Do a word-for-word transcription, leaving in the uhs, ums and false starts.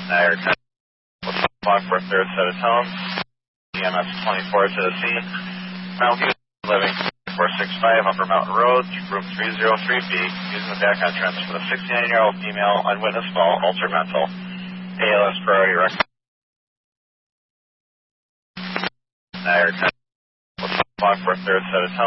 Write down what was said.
Niagara ten, block for a third set of tones. E M S twenty-four to the scene. Mountain View, living four sixty-five Upper Mountain Road, room three oh three B, using the back entrance for the sixty-nine-year-old female, unwitnessed fall, ultramental. A L S priority record. Niagara ten, block for a third set of tones.